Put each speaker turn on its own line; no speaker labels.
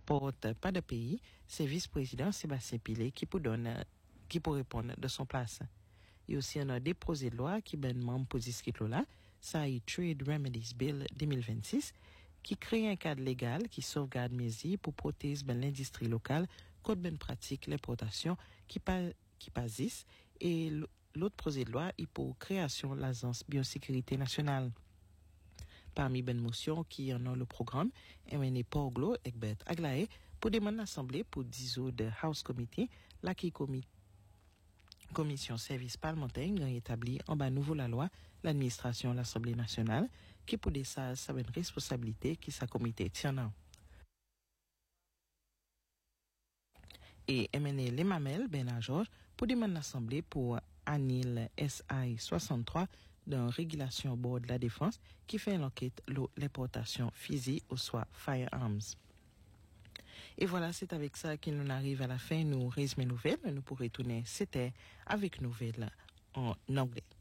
porte pas de pays, c'est vice-président Sébastien Pilé qui pour répondre de son place. Il y a aussi un déposé de loi qui ben membre pour discuter là, ça y Trade Remedies Bill 2026 qui crée un cadre légal qui sauvegarde mesures pour protéger ben l'industrie locale contre ben pratique l'importation qui pasissent et l'autre projet de loi est pour création de l'agence biosécurité nationale. Parmi ben motions qui en ont le programme, MNE Porglo et Bert Aglaé pour demander l'Assemblée pour dissoudre de House Committee, là qui commission service parlementaire a établi en bas nouveau la loi l'administration de l'Assemblée nationale qui pour ça une responsabilité qui sa comité tient. Et MNE Les Mamelles Ben Georges pour demander l'Assemblée pour annule SI 63 d'une régulation bord de la défense qui fait l'enquête l'importation physique ou soit firearms. Et voilà, c'est avec ça qu'il nous arrive à la fin. Nous résumons nouvelles. Nous pourrons retourner. C'était avec nouvelles en anglais.